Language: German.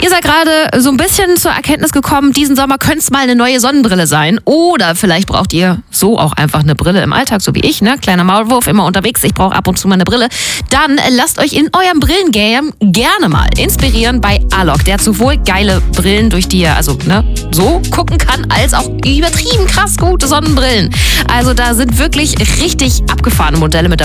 Ihr seid gerade so ein bisschen zur Erkenntnis gekommen, diesen Sommer könnte es mal eine neue Sonnenbrille sein. Oder vielleicht braucht ihr so auch einfach eine Brille im Alltag, so wie ich, ne? Kleiner Maulwurf, immer unterwegs, ich brauche ab und zu mal eine Brille. Dann lasst euch in eurem Brillengame gerne mal inspirieren bei Alok. Der hat sowohl geile Brillen, durch die ihr so gucken kann, als auch übertrieben krass gute Sonnenbrillen. Also da sind wirklich richtig abgefahrene Modelle mit dabei.